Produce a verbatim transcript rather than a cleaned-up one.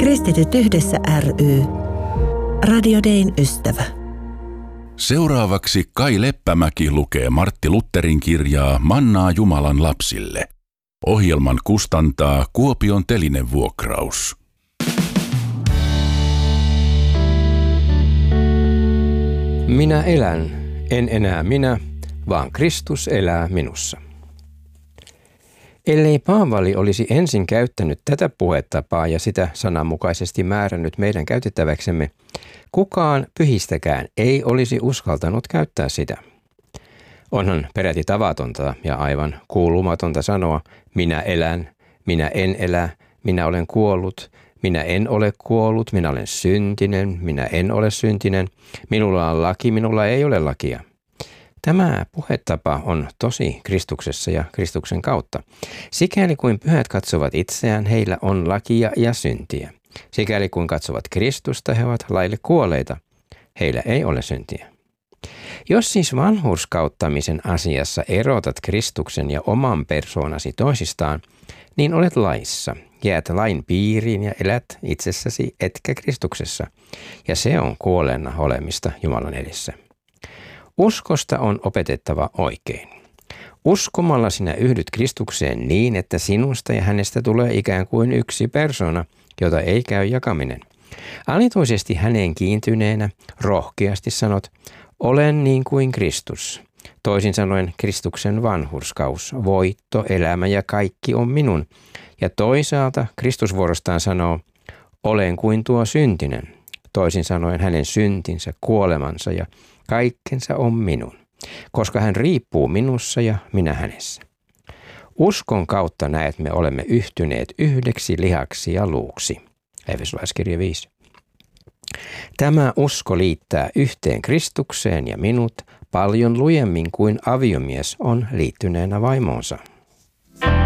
Kristityt yhdessä ry. Radio Dayn ystävä. Seuraavaksi Kai Leppämäki lukee Martti Lutherin kirjaa Mannaa Jumalan lapsille. Ohjelman kustantaa Kuopion Telinevuokraus. Minä elän, en enää minä, vaan Kristus elää minussa. Ellei Paavali olisi ensin käyttänyt tätä puhetapaa ja sitä sananmukaisesti määrännyt meidän käytettäväksemme, kukaan pyhistäkään ei olisi uskaltanut käyttää sitä. Onhan peräti tavatonta ja aivan kuulumatonta sanoa, minä elän, minä en elä, minä olen kuollut, minä en ole kuollut, minä olen syntinen, minä en ole syntinen, minulla on laki, minulla ei ole lakia. Tämä puhetapa on tosi Kristuksessa ja Kristuksen kautta. Sikäli kuin pyhät katsovat itseään, heillä on lakia ja syntiä. Sikäli kuin katsovat Kristusta, he ovat laille kuolleita. Heillä ei ole syntiä. Jos siis vanhurskauttamisen asiassa erotat Kristuksen ja oman persoonasi toisistaan, niin olet laissa. Jäät lain piiriin ja elät itsessäsi etkä Kristuksessa. Ja se on kuolleena olemista Jumalan edessä. Uskosta on opetettava oikein. Uskomalla sinä yhdyt Kristukseen niin, että sinusta ja hänestä tulee ikään kuin yksi persona, jota ei käy jakaminen. Alituisesti häneen kiintyneenä rohkeasti sanot, olen niin kuin Kristus. Toisin sanoen Kristuksen vanhurskaus, voitto, elämä ja kaikki on minun. Ja toisaalta Kristus vuorostaan sanoo, olen kuin tuo syntinen. Toisin sanoen hänen syntinsä, kuolemansa ja kaikkensa on minun, koska hän riippuu minussa ja minä hänessä. Uskon kautta näet me olemme yhtyneet yhdeksi lihaksi ja luuksi. Efesolaiskirja viisi. Tämä usko liittää yhteen Kristukseen ja minut paljon lujemmin kuin aviomies on liittyneenä vaimoonsa.